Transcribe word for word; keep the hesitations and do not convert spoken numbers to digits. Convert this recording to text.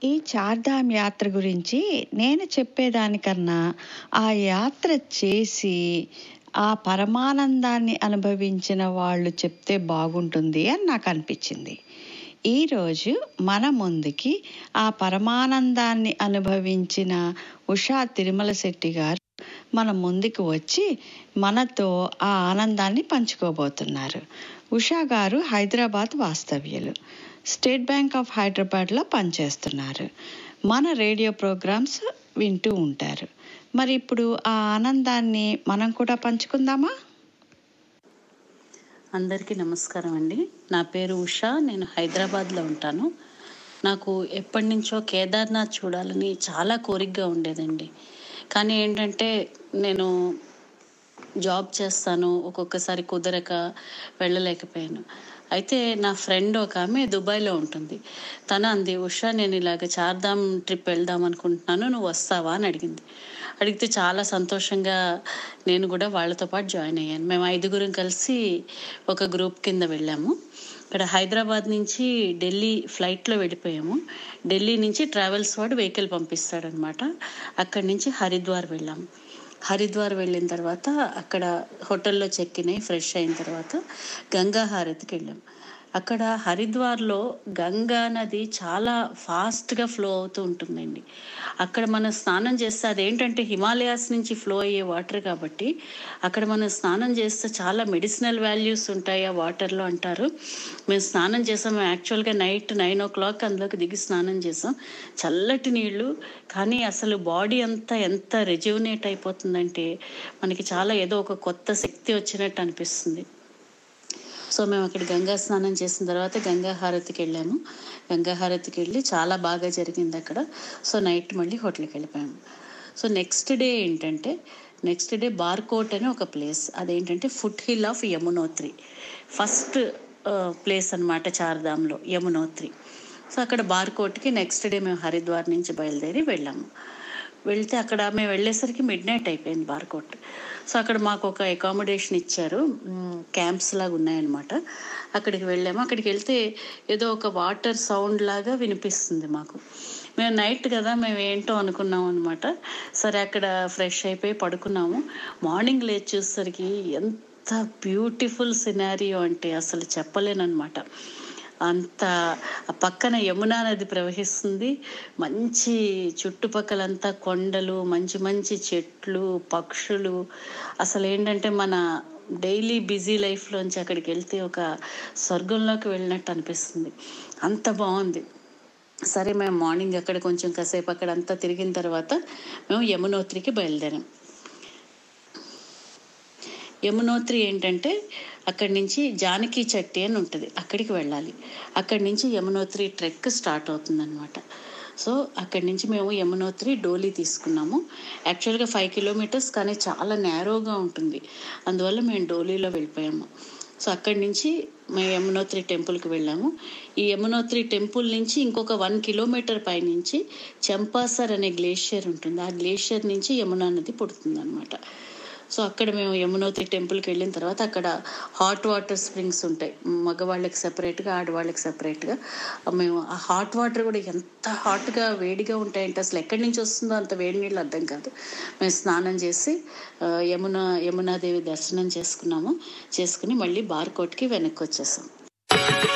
ఈ చార్ధామ్ యాత్ర గురించి నేను చెప్పేదానికన్నా ఆ యాత్ర చేసి ఆ పరమానందాన్ని అనుభవించిన వాళ్ళు చెప్తే బాగుంటుంది అని నాకు అనిపించింది. ఈరోజు మన ముందుకి ఆ పరమానందాన్ని అనుభవించిన ఉషా తిరుమల శెట్టి గారు మన ముందుకు వచ్చి మనతో ఆ ఆనందాన్ని పంచుకోబోతున్నారు. ఉషా గారు హైదరాబాద్ వాస్తవ్యులు. స్టేట్ బ్యాంక్ ఆఫ్ హైదరాబాద్లో పనిచేస్తున్నారు. మన రేడియో ప్రోగ్రామ్స్ వింటూ ఉంటారు. మరి ఇప్పుడు ఆ ఆనందాన్ని మనం కూడా పంచుకుందామా? అందరికీ నమస్కారం అండి. నా పేరు ఉషా. నేను హైదరాబాద్లో ఉంటాను. నాకు ఎప్పటి నుంచో కేదార్నాథ్ చూడాలని చాలా కోరికగా ఉండేదండి. కానీ ఏంటంటే నేను జాబ్ చేస్తాను, ఒక్కొక్కసారి కుదరక వెళ్ళలేకపోయాను. అయితే నా ఫ్రెండ్ ఒక ఆమె దుబాయ్లో ఉంటుంది. తను అంది, ఉషా నేను ఇలాగ చార్ధామ్ ట్రిప్ వెళ్దాం అనుకుంటున్నాను, నువ్వు వస్తావా అని అడిగింది. అడిగితే చాలా సంతోషంగా నేను కూడా వాళ్ళతో పాటు జాయిన్ అయ్యాను. మేము ఐదుగురం కలిసి ఒక గ్రూప్ కింద వెళ్ళాము. ఇక్కడ హైదరాబాద్ నుంచి ఢిల్లీ ఫ్లైట్లో వెళ్ళిపోయాము. ఢిల్లీ నుంచి ట్రావెల్స్ వాడు వెహికల్ పంపిస్తాడనమాట. అక్కడి నుంచి హరిద్వార్ వెళ్ళాము. హరిద్వార్ వెళ్ళిన తర్వాత అక్కడ హోటల్లో చెక్ ఇన్ అయ్యి ఫ్రెష్ అయిన తర్వాత గంగా హారతికి వెళ్ళాం. అక్కడ హరిద్వార్లో గంగా నది చాలా ఫాస్ట్గా ఫ్లో అవుతూ ఉంటుందండి. అక్కడ మనం స్నానం చేస్తే అదేంటంటే హిమాలయాస్ నుంచి ఫ్లో అయ్యే వాటర్ కాబట్టి అక్కడ మనం స్నానం చేస్తే చాలా మెడిసినల్ వాల్యూస్ ఉంటాయి ఆ వాటర్లో అంటారు. మేము స్నానం చేసాం. యాక్చువల్గా నైట్ నైన్ ఓ క్లాక్ అందులోకి దిగి స్నానం చేసాం. చల్లటి నీళ్ళు, కానీ అసలు బాడీ అంతా ఎంత రెజ్యూనేట్ అయిపోతుందంటే మనకి చాలా ఏదో ఒక కొత్త శక్తి వచ్చినట్టు అనిపిస్తుంది. సో మేము అక్కడ గంగా స్నానం చేసిన తర్వాత గంగా హారతికి వెళ్ళాము. గంగా హారతికి వెళ్ళి చాలా బాగా జరిగింది అక్కడ. సో నైట్ మళ్ళీ హోటల్కి వెళ్ళిపోయాము. సో నెక్స్ట్ డే ఏంటంటే నెక్స్ట్ డే బార్కోట్ అని ఒక ప్లేస్, అదేంటంటే foot hill of Yamunotri, first place అనమాట చార్ధామ్లో యమునోత్రి. సో అక్కడ బార్కోట్కి నెక్స్ట్ డే మేము హరిద్వార్ నుంచి బయలుదేరి వెళ్ళాము. వెళ్తే అక్కడ మేము వెళ్ళేసరికి మిడ్ నైట్ అయిపోయింది బార్కోట్. సో అక్కడ మాకు ఒక అకామిడేషన్ ఇచ్చారు, క్యాంప్స్ లాగా ఉన్నాయన్నమాట. అక్కడికి వెళ్ళాము. అక్కడికి వెళ్తే ఏదో ఒక వాటర్ సౌండ్ లాగా వినిపిస్తుంది మాకు. మేము నైట్ కదా, మేము ఏంటో అనుకున్నాము అనమాట. సరే అక్కడ ఫ్రెష్ అయిపోయి పడుకున్నాము. మార్నింగ్ లేచి చూసేసరికి ఎంత బ్యూటిఫుల్ సినారియో అంటే అసలు చెప్పలేనమాట. అంత పక్కన యమునా నది ప్రవహిస్తుంది. మంచి చుట్టుపక్కలంతా కొండలు, మంచి మంచి చెట్లు, పక్షులు. అసలు ఏంటంటే మన డైలీ బిజీ లైఫ్లోంచి అక్కడికి వెళ్తే ఒక స్వర్గంలోకి వెళ్ళినట్టు అనిపిస్తుంది. అంత బాగుంది. సరే మేము మార్నింగ్ అక్కడ కొంచెం కాసేపు అక్కడ అంతా తిరిగిన తర్వాత మేము యమునోత్రికి బయలుదేరాం. యమునోత్రి ఏంటంటే అక్కడి నుంచి జానకి చట్టి అని ఉంటుంది, అక్కడికి వెళ్ళాలి. అక్కడి నుంచి యమునోత్రి ట్రెక్ స్టార్ట్ అవుతుందన్నమాట. సో అక్కడి నుంచి మేము యమునోత్రి డోలీ తీసుకున్నాము. యాక్చువల్గా ఫైవ్ కిలోమీటర్స్ కానీ చాలా నేరోగా ఉంటుంది, అందువల్ల మేము డోలీలో వెళ్ళిపోయాము. సో అక్కడి నుంచి మేము యమునోత్రి టెంపుల్కి వెళ్ళాము. ఈ యమునోత్రి టెంపుల్ నుంచి ఇంకొక వన్ కిలోమీటర్ పైనుంచి చంపాసర్ అనే గ్లేషియర్ ఉంటుంది. ఆ గ్లేషియర్ నుంచి యమునా నది పుడుతుంది అనమాట. సో అక్కడ మేము యమునోత్రి టెంపుల్కి వెళ్ళిన తర్వాత అక్కడ హాట్ వాటర్ స్ప్రింగ్స్ ఉంటాయి, మగవాళ్ళకి సెపరేట్గా ఆడవాళ్ళకి సెపరేట్గా. మేము ఆ హాట్ వాటర్ కూడా ఎంత హాట్గా వేడిగా ఉంటాయంటే అసలు ఎక్కడి నుంచి వస్తుందో అంత వేడి నీళ్ళు అర్థం కాదు. మేము స్నానం చేసి యమునా యమునాదేవి దర్శనం చేసుకున్నాము. చేసుకుని మళ్ళీ బార్కోట్కి వెనక్కి వచ్చేసాం.